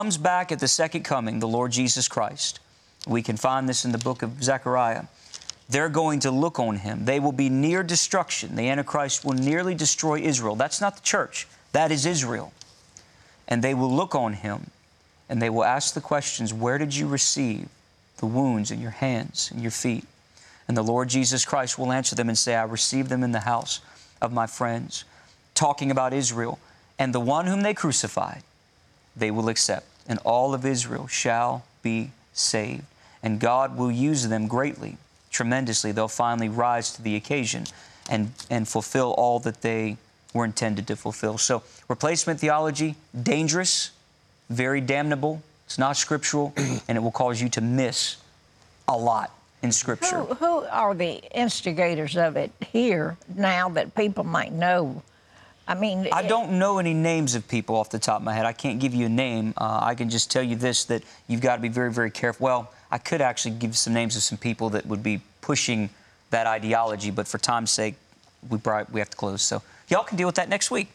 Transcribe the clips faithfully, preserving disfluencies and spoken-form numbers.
comes back at the second coming, the Lord Jesus Christ. We can find this in the book of Zechariah. They're going to look on him. They will be near destruction. The Antichrist will nearly destroy Israel. That's not the church. That is Israel. And they will look on him, and they will ask the questions, where did you receive the wounds in your hands and your feet? And the Lord Jesus Christ will answer them and say, I received them in the house of my friends. Talking about Israel. And the one whom they crucified, they will accept. And all of Israel shall be saved. And God will use them greatly, tremendously. They'll finally rise to the occasion and, and fulfill all that they were intended to fulfill. So replacement theology, dangerous, very damnable. It's not scriptural, and it will cause you to miss a lot in Scripture. Who, who are the instigators of it here now that people might know? I mean, I it, don't know any names of people off the top of my head. I can't give you a name. Uh, I can just tell you this, that you've got to be very, very careful. Well, I could actually give some names of some people that would be pushing that ideology, but for time's sake, we probably, we have to close. So y'all can deal with that next week.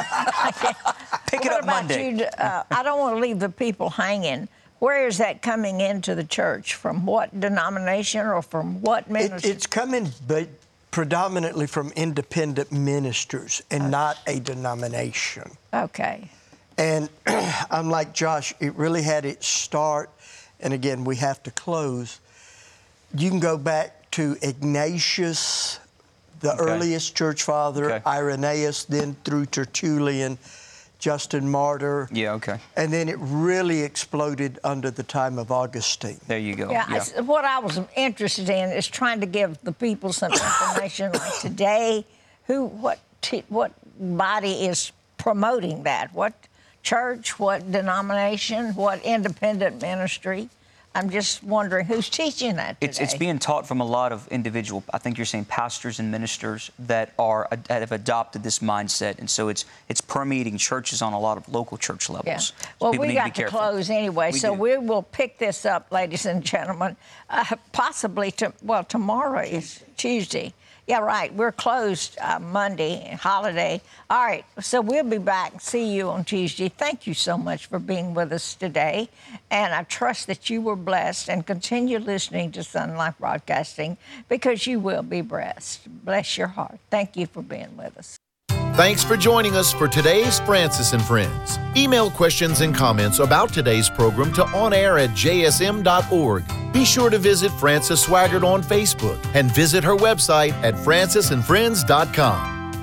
Pick it up Monday. You, uh, I don't want to leave the people hanging. Where is that coming into the church? From what denomination or from what ministry? It, it's coming, but predominantly from independent ministers and okay. not a denomination. Okay. And I'm like Josh, it really had its start, and again, we have to close. You can go back to Ignatius, the okay. earliest church father, okay. Irenaeus, then through Tertullian, Justin Martyr. Yeah, okay. And then it really exploded under the time of Augustine. There you go. Yeah, yeah. I, what I was interested in is trying to give the people some information like today, who, what, t- what body is promoting that? What church, what denomination, what independent ministry? I'm just wondering who's teaching that today. It's, it's being taught from a lot of individual, I think you're saying pastors and ministers that are that have adopted this mindset. And so it's it's permeating churches on a lot of local church levels. Yeah. So well, we got to, to close anyway, we so do. we will pick this up, ladies and gentlemen, uh, possibly, to, well, tomorrow is Tuesday. Yeah, right. We're closed uh, Monday, holiday. All right, so we'll be back. See you on Tuesday. Thank you so much for being with us today. And I trust that you were blessed, and continue listening to Sun Life Broadcasting, because you will be blessed. Bless your heart. Thank you for being with us. Thanks for joining us for today's Francis and Friends. Email questions and comments about today's program to onair at j s m dot org. Be sure to visit Frances Swaggart on Facebook and visit her website at francis and friends dot com.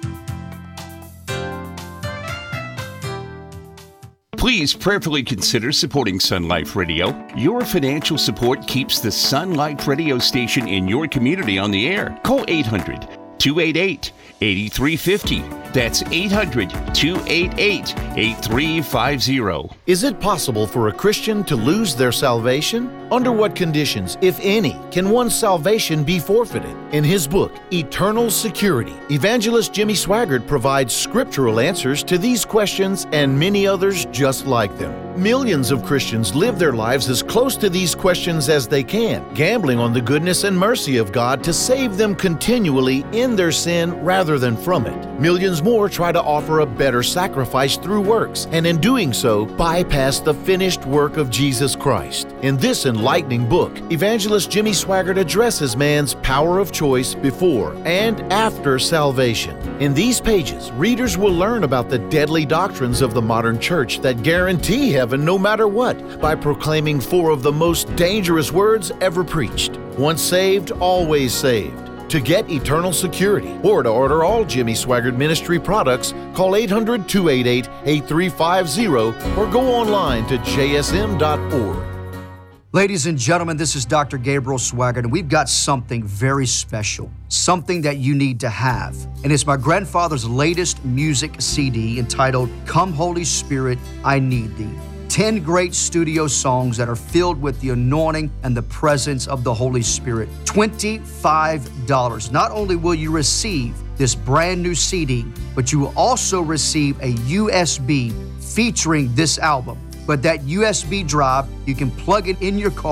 Please prayerfully consider supporting Sun Life Radio. Your financial support keeps the Sun Life Radio station in your community on the air. Call eight hundred, two eight eight, eight three five zero. That's eight hundred, two eight eight, eight three five zero. Is it possible for a Christian to lose their salvation? Under what conditions, if any, can one's salvation be forfeited? In his book, Eternal Security, Evangelist Jimmy Swaggart provides scriptural answers to these questions and many others just like them. Millions of Christians live their lives as close to these questions as they can, gambling on the goodness and mercy of God to save them continually in their sin rather than from it. Millions more try to offer a better sacrifice through works, and in doing so, bypass the finished work of Jesus Christ. In this enlightening book, Evangelist Jimmy Swaggart addresses man's power of choice before and after salvation. In these pages, readers will learn about the deadly doctrines of the modern church that guarantee heaven no matter what by proclaiming four of the most dangerous words ever preached. Once saved, always saved. To get eternal security or to order all Jimmy Swaggart Ministry products, call eight hundred, two eight eight, eight three five zero or go online to j s m dot org. Ladies and gentlemen, this is Doctor Gabriel Swaggart, and we've got something very special, something that you need to have. And it's my grandfather's latest music C D entitled, Come Holy Spirit, I Need Thee. ten great studio songs that are filled with the anointing and the presence of the Holy Spirit. twenty-five dollars. Not only will you receive this brand new C D, but you will also receive a U S B featuring this album. But that U S B drive, you can plug it in your car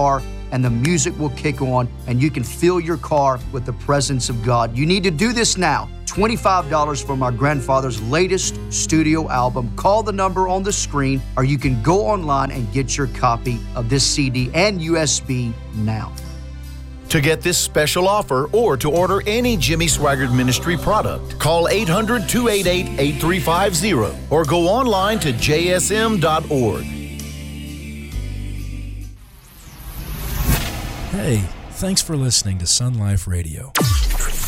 and the music will kick on, and you can fill your car with the presence of God. You need to do this now. twenty-five dollars for my grandfather's latest studio album. Call the number on the screen, or you can go online and get your copy of this C D and U S B now. To get this special offer or to order any Jimmy Swaggart Ministry product, call eight hundred, two eight eight, eight three five zero or go online to j s m dot org. Hey, thanks for listening to Sun Life Radio.